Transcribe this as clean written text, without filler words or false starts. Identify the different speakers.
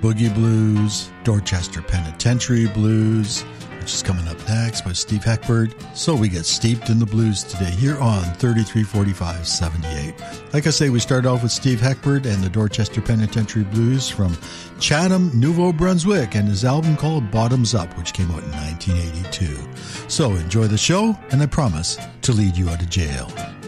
Speaker 1: Boogie Blues, Dorchester Penitentiary Blues, which is coming up next by Steve Heckford. So we get steeped in the blues today here on 334578. Like I say, we start off with Steve Heckford and the Dorchester Penitentiary Blues from Chatham, Nouveau Brunswick, and his album called Bottoms Up, which came out in 1982. So enjoy the show, and I promise to lead you out of jail.